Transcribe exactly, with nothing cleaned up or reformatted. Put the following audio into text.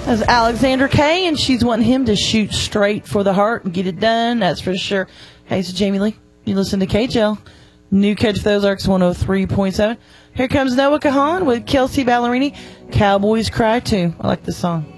That's Alexandra Kay, and she's wanting him to shoot straight for the heart and get it done. That's for sure. Hey, so Jamie Lee, you listen to K J L. New Catch for Ozarks one oh three point seven. Here comes Noah Kahan with Kelsey Ballerini. Cowboys Cry Too. I like this song.